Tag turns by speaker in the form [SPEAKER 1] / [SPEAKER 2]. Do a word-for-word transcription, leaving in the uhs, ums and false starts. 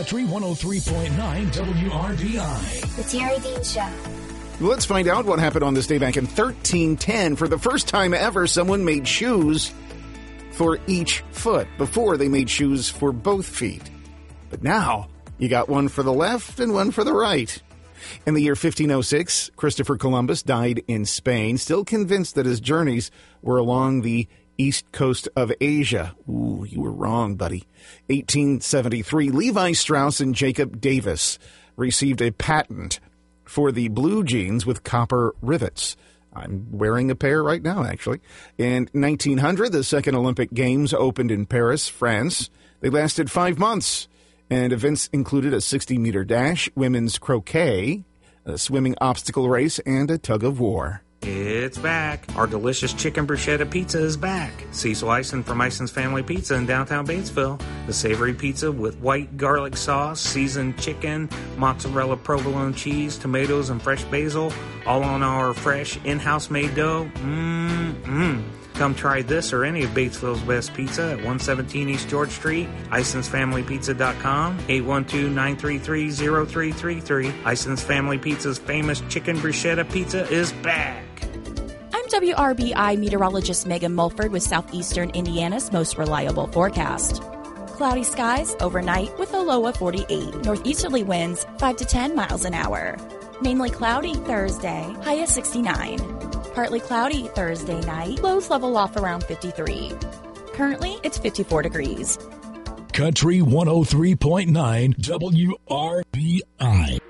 [SPEAKER 1] Country one oh three point nine W R B I.
[SPEAKER 2] The Terry Dean Show.
[SPEAKER 3] Let's find out what happened on this day back in thirteen ten. For the first time ever, someone made shoes for each foot. Before, they made shoes for both feet. But now, you got one for the left and one for the right. In the year fifteen oh six, Christopher Columbus died in Spain, still convinced that his journeys were along the east coast of Asia. Ooh, you were wrong, buddy. eighteen seventy-three, Levi Strauss and Jacob Davis received a patent for the blue jeans with copper rivets. I'm wearing a pair right now, actually. In nineteen hundred, the second Olympic Games opened in Paris, France. They lasted five months. And events included a sixty-meter dash, women's croquet, a swimming obstacle race, and a tug-of-war.
[SPEAKER 4] It's back. Our delicious chicken bruschetta pizza is back. Cecil Ison from Ison's Family Pizza in downtown Batesville. The savory pizza with white garlic sauce, seasoned chicken, mozzarella provolone cheese, tomatoes, and fresh basil, all on our fresh in-house made dough. Mmm-mmm. Come try this or any of Batesville's best pizza at one seventeen East George Street, Isons Family Pizza dot com, eight one two, nine three three, zero three three three. Isons Family Pizza's famous chicken bruschetta pizza is back.
[SPEAKER 5] I'm W R B I meteorologist Megan Mulford with Southeastern Indiana's most reliable forecast. Cloudy skies overnight with a low of forty-eight. Northeasterly winds five to ten miles an hour. Mainly cloudy Thursday, high of sixty-nine. Partly cloudy Thursday night, lows level off around fifty-three. Currently, it's fifty-four degrees.
[SPEAKER 1] Country one oh three point nine W R B I.